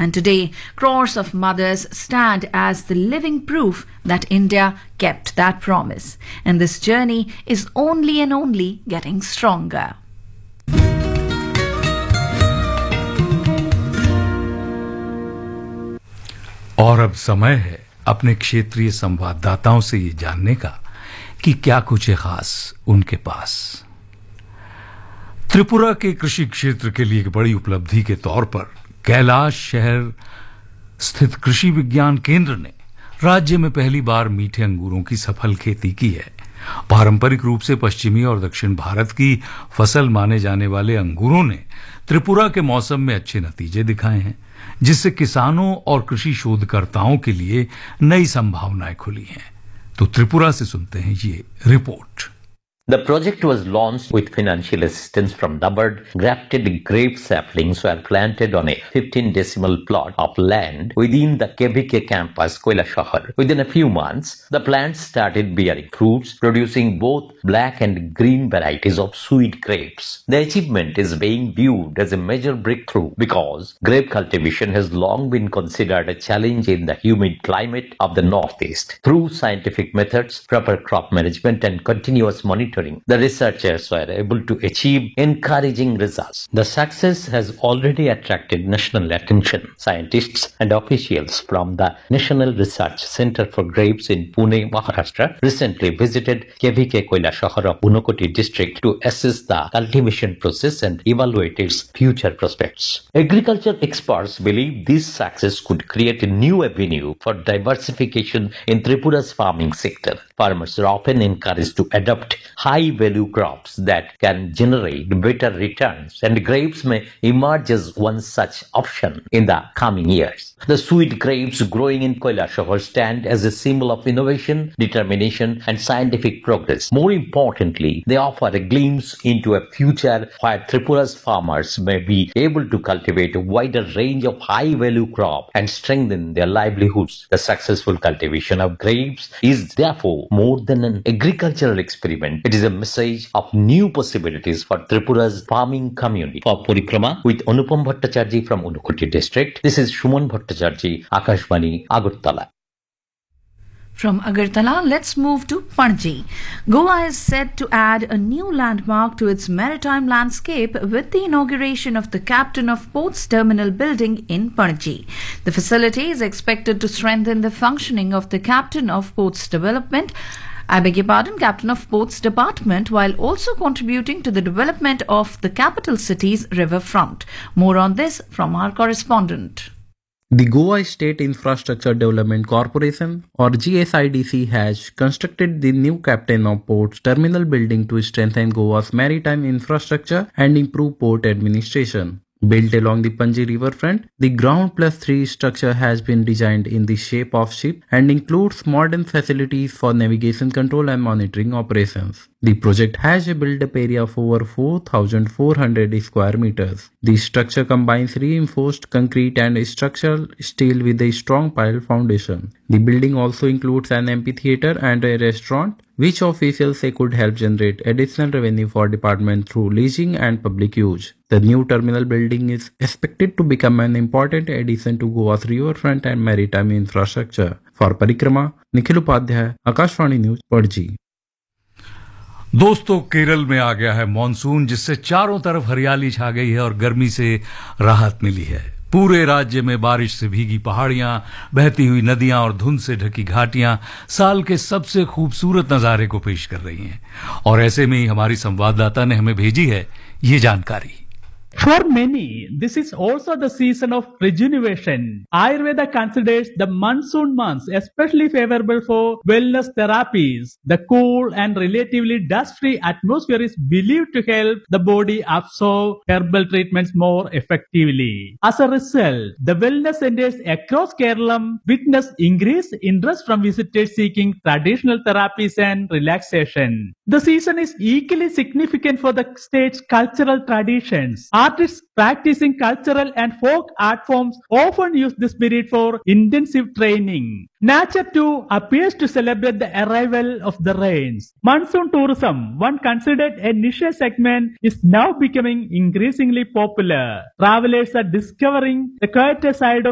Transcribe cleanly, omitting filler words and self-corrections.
And today, crores of mothers stand as the living proof that India kept that promise. And this journey is only and only getting stronger. और अब समय है अपने क्षेत्रीय संवाददाताओं से ये जानने का कि क्या कुछ है खास उनके पास। त्रिपुरा के कृषि क्षेत्र के लिए एक बड़ी उपलब्धि के तौर पर कैलाश शहर स्थित कृषि विज्ञान केंद्र ने राज्य में पहली बार मीठे अंगूरों की सफल खेती की है। पारंपरिक रूप से पश्चिमी और दक्षिण भारत की फसल माने जाने वाले अंगूरों ने त्रिपुरा के मौसम में अच्छे नतीजे दिखाए हैं, जिससे किसानों और कृषि शोधकर्ताओं के लिए नई संभावनाएं खुली हैं। तो त्रिपुरा से सुनते हैं ये report. The project was launched with financial assistance from NABARD. Grafted grape saplings were planted on a 15 decimal plot of land within the KVK campus, Koilashahar. Within a few months, the plants started bearing fruits, producing both black and green varieties of sweet grapes. The achievement is being viewed as a major breakthrough because grape cultivation has long been considered a challenge in the humid climate of the Northeast. Through scientific methods, proper crop management, and continuous monitoring, the researchers were able to achieve encouraging results. The success has already attracted national attention. Scientists and officials from the National Research Center for Grapes in Pune, Maharashtra, recently visited KVK Koilashahar of Unakoti district to assess the cultivation process and evaluate its future prospects. Agriculture experts believe this success could create a new avenue for diversification in Tripura's farming sector. Farmers are often encouraged to adopt high-value crops that can generate better returns, and grapes may emerge as one such option in the coming years. The sweet grapes growing in Koilashahar stand as a symbol of innovation, determination, and scientific progress. More importantly, they offer a glimpse into a future where Tripura's farmers may be able to cultivate a wider range of high-value crops and strengthen their livelihoods. The successful cultivation of grapes is therefore more than an agricultural experiment. It is a message of new possibilities for Tripura's farming community. For Parikrama with Anupam Bhattacharjee from Unakoti district, this is Shuman Bhattacharjee, Akashvani, Agartala. From Agartala, let's move to Panaji. Goa is set to add a new landmark to its maritime landscape with the inauguration of the Captain of Ports Terminal building in Panaji. The facility is expected to strengthen the functioning of the Captain of Ports Captain of Ports Department, while also contributing to the development of the capital city's riverfront. More on this from our correspondent. The Goa State Infrastructure Development Corporation or GSIDC has constructed the new Captain of Ports Terminal building to strengthen Goa's maritime infrastructure and improve port administration. Built along the Panji riverfront, the ground plus 3 structure has been designed in the shape of ship and includes modern facilities for navigation control and monitoring operations. The project has a built-up area of over 4,400 square meters. The structure combines reinforced concrete and structural steel with a strong pile foundation. The building also includes an amphitheater and a restaurant, which officials say could help generate additional revenue for department through leasing and public use. The new terminal building is expected to become an important addition to Goa's riverfront and maritime infrastructure. For Parikrama, Nikhil Upadhyay, Akashvani News, Panaji. दोस्तों, केरल में आ गया है monsoon, जिससे चारों तरफ हरियाली छा गई है और गर्मी से राहत मिली है। पूरे राज्य में बारिश से भीगी पहाड़ियां, बहती हुई नदियां और धुंध से ढकी घाटियां साल के सबसे खूबसूरत नजारे को पेश कर रही हैं। और ऐसे में ही हमारी संवाददाता ने हमें भेजी है ये जानकारी। For many, this is also the season of rejuvenation. Ayurveda considers the monsoon months especially favorable for wellness therapies. The cool and relatively dust-free atmosphere is believed to help the body absorb herbal treatments more effectively. As a result, the wellness centers across Kerala witness increased interest from visitors seeking traditional therapies and relaxation. The season is equally significant for the state's cultural traditions. Artists practicing cultural and folk art forms often use this period for intensive training. Nature too appears to celebrate the arrival of the rains. Monsoon tourism, one considered a niche segment, is now becoming increasingly popular. Travelers are discovering the quieter side of